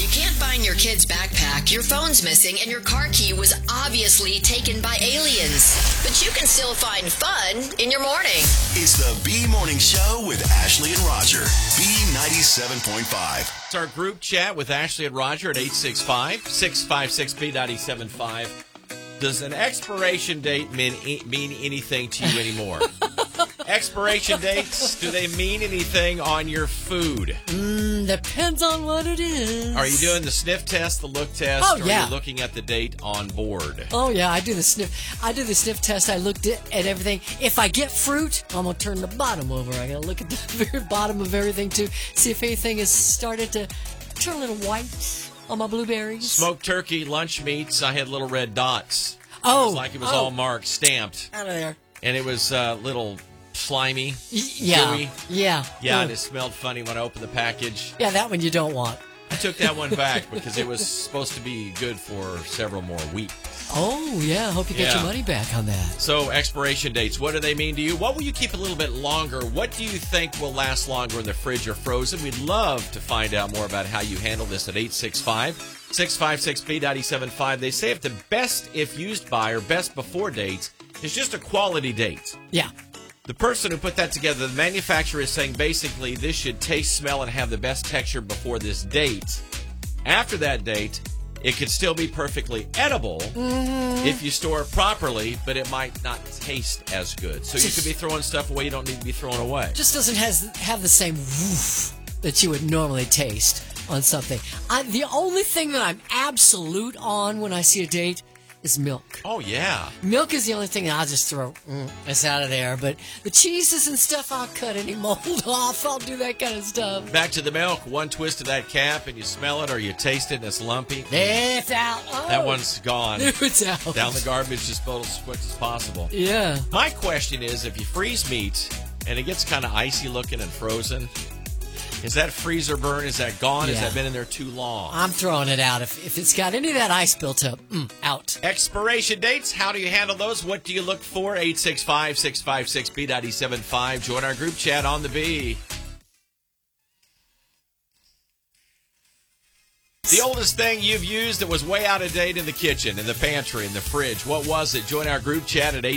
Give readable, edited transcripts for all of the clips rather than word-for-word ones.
You can't find your kid's backpack, your phone's missing, and your car key was obviously taken by aliens. But you can still find fun in your morning. It's the B Morning Show with Ashley and Roger. B97.5. It's our group chat with Ashley and Roger at 865-656-B975. Does an expiration date mean anything to you anymore? Expiration dates, do they mean anything on your food? Depends on what it is. Are you doing the sniff test, the look test, Oh, or yeah. are you looking at the date on board? Oh, yeah, I do the sniff test. I looked at everything. If I get fruit, I'm going to turn the bottom over. I got to look at the very bottom of everything, too. See if anything has started to turn a little white on my blueberries. Smoked turkey, lunch meats, I had little red dots. Oh. It was like it was all marked, stamped. Out of there. And it was little slimy, Yeah. gooey. Yeah. Yeah, Ooh. and it smelled funny when I opened the package. Yeah, that one you don't want. I took that one back because it was supposed to be good for several more weeks. Oh, yeah. I hope you get Yeah. your money back on that. So, expiration dates, what do they mean to you? What will you keep a little bit longer? What do you think will last longer in the fridge or frozen? We'd love to find out more about how you handle this at 865-656-B975. They say if the best if used by or best before dates is just a quality date. Yeah. The person who put that together, the manufacturer, is saying basically this should taste, smell, and have the best texture before this date. After that date, it could still be perfectly edible if you store it properly, but it might not taste as good. So you could be throwing stuff away you don't need to be throwing away. Just doesn't have the same woof that you would normally taste on something. The only thing that I'm absolute on when I see a date is milk. Oh, yeah. Milk is the only thing that I'll just throw it's out of there. But the cheeses and stuff, I'll cut any mold off. I'll do that kind of stuff. Back to the milk. One twist of that cap and you smell it or you taste it and it's lumpy. It's out. Oh. That one's gone. It's out. Down the garbage as quick as possible. Yeah. My question is, if you freeze meat and it gets kind of icy looking and frozen, is that freezer burn? Is that gone? Has Yeah. that been in there too long? I'm throwing it out. If it's got any of that ice built up, out. Expiration dates, how do you handle those? What do you look for? 865-656-B975. Join our group chat on the B. The oldest thing you've used that was way out of date in the kitchen, in the pantry, in the fridge. What was it? Join our group chat at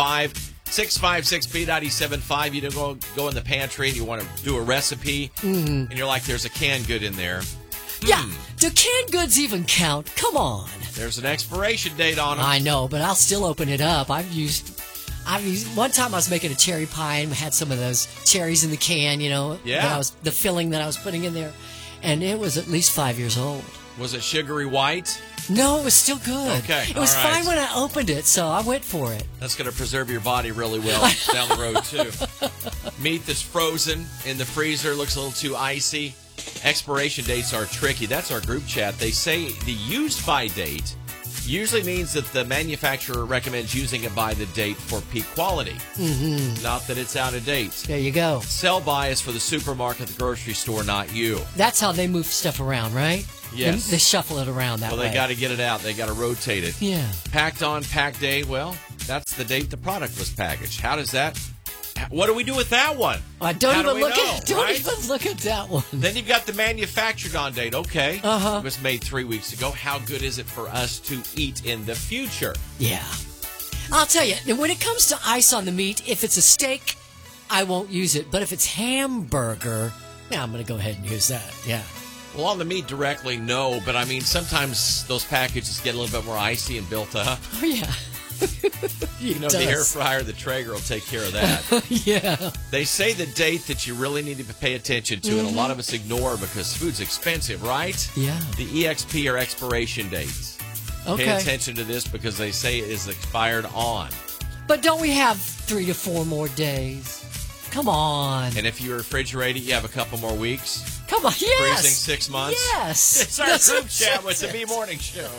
865-656-B975. You don't go in the pantry and you want to do a recipe, and you're like, there's a canned good in there. Yeah. Do canned goods even count? Come on. There's an expiration date on them. I know, but I'll still open it up. I've used one time I was making a cherry pie and had some of those cherries in the can, Yeah. the filling that I was putting in there, and it was at least 5 years old. Was it sugary white? No, it was still good. Okay, It was all right. fine when I opened it, so I went for it. That's going to preserve your body really well down the road, too. Meat that's frozen in the freezer looks a little too icy. Expiration dates are tricky. That's our group chat. They say the used by date usually means that the manufacturer recommends using it by the date for peak quality. Not that it's out of date. There you go. Sell by is for the supermarket, the grocery store, not you. That's how they move stuff around, right? Yes. They shuffle it around that Well, way. they got to get it out. They got to rotate it. Yeah. Packed on, pack day. Well, that's the date the product was packaged. How does that... What do we do with that one? Don't How do even we look know, at. Don't right? even look at that one. Then you've got the manufactured on date. Okay. Uh-huh. It was made 3 weeks ago. How good is it for us to eat in the future? Yeah. I'll tell you, when it comes to ice on the meat, if it's a steak, I won't use it. But if it's hamburger, yeah, I'm going to go ahead and use that. Yeah. Well, on the meat directly, no. But, I mean, sometimes those packages get a little bit more icy and built up. Oh, yeah. You know, the air fryer, the Traeger will take care of that. Yeah. They say the date that you really need to pay attention to, and a lot of us ignore because food's expensive, right? Yeah. The EXP or expiration dates. Okay. Pay attention to this because they say it is expired on. But don't we have 3 to 4 more days? Come on. And if you refrigerate it, you have a couple more weeks. Come on. Yes. Freezing 6 months. Yes. It's our group chat with the B Morning Show.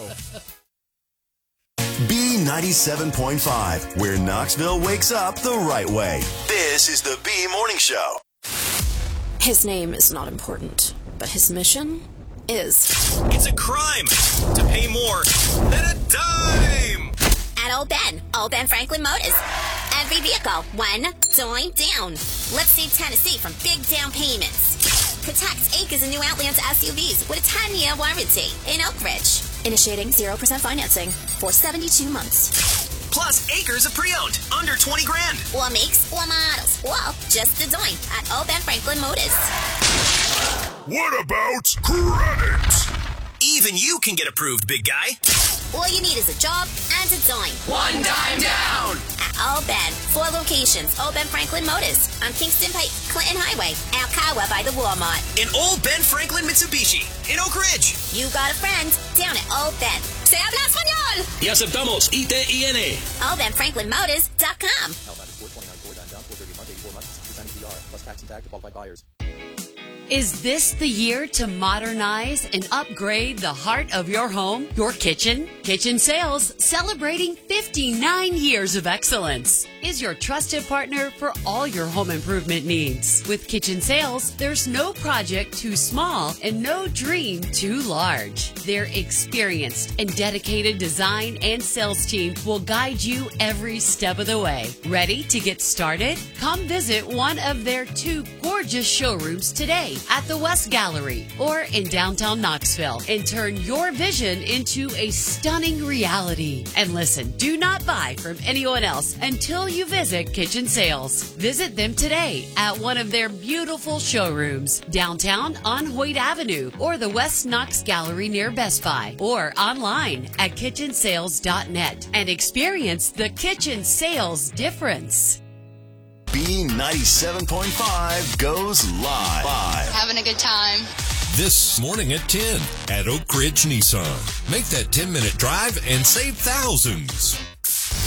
B97.5, where Knoxville wakes up the right way. This is the B Morning Show. His name is not important, but his mission is. It's a crime to pay more than a dime. At Old Ben Franklin Motors. Every vehicle, $1 down. Let's save Tennessee from big down payments. Protect acres and new Outlander SUVs with a 10-year warranty in Oak Ridge. Initiating 0% financing for 72 months. Plus acres of pre-owned, under 20 grand. Or makes or models. Or just a dime at Old Ben Franklin Motors. What about credit? Even you can get approved, big guy. All you need is a job and a dime. One dime down. At Old Ben, 4 locations. Old Ben Franklin Motors on Kingston Pike, Clinton Highway, Alcoa by the Walmart. In Old Ben Franklin Mitsubishi in Oak Ridge. You got a friend down at Old Ben. Se habla español. Y aceptamos ITIN. OldBenFranklinMotors.com. Is this the year to modernize and upgrade the heart of your home, your kitchen? Kitchen Sales, celebrating 59 years of excellence, is your trusted partner for all your home improvement needs. With Kitchen Sales, there's no project too small and no dream too large. Their experienced and dedicated design and sales team will guide you every step of the way. Ready to get started? Come visit one of their 2 gorgeous showrooms today at the West Gallery or in downtown Knoxville and turn your vision into a stunning reality. And listen, do not buy from anyone else until you visit Kitchen Sales. Visit them today at one of their beautiful showrooms downtown on Hoyt Avenue or the West Knox Gallery near Best Buy or online at kitchensales.net and experience the Kitchen Sales difference. B97.5 goes live. Having a good time. This morning at 10 at Oak Ridge Nissan. Make that 10-minute drive and save thousands.